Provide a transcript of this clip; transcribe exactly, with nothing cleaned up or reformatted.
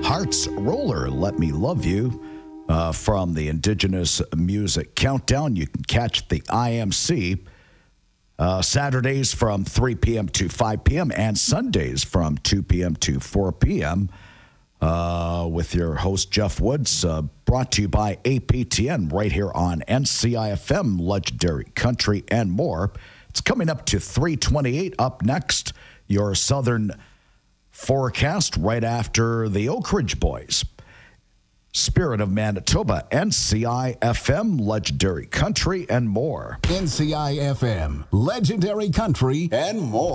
Hearts Roller, Let Me Love You, uh, from the Indigenous Music Countdown. You can catch the I M C uh, Saturdays from three p.m. to five p.m. and Sundays from two p.m. to four p.m. Uh, with your host, Jeff Woods, uh, brought to you by A P T N right here on N C I F M, Legendary Country and more. It's coming up to three twenty-eight. Up next, your Southern forecast right after the Oak Ridge Boys. Spirit of Manitoba, N C I F M, Legendary Country and more. N C I F M, Legendary Country and more.